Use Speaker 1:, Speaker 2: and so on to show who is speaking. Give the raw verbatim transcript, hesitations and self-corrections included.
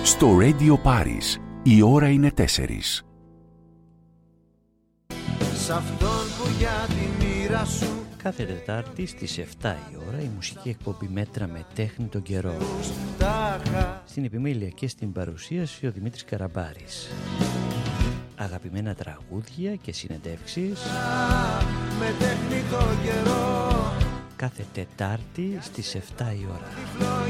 Speaker 1: Στο Radio Paris, η ώρα είναι τέσσερις.
Speaker 2: Σ' αυτόν που για τη μοίρα σου.
Speaker 3: Κάθε Τετάρτη στις επτά η ώρα η μουσική εκπομπή Μέτρα με τέχνη τον καιρό. Στην επιμέλεια και στην παρουσίαση ο Δημήτρης Καραμπάρης. Αγαπημένα τραγούδια και συνεντεύξεις
Speaker 2: Με τέχνη τον καιρό.
Speaker 3: κάθε Τετάρτη στις επτά η ώρα.